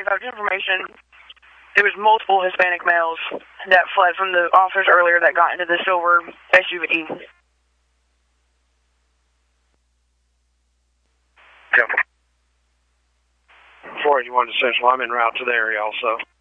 about information. There was multiple Hispanic males that fled from the officers earlier that got into the silver SUV. Yep. 481 to Central, I'm en route to the area also.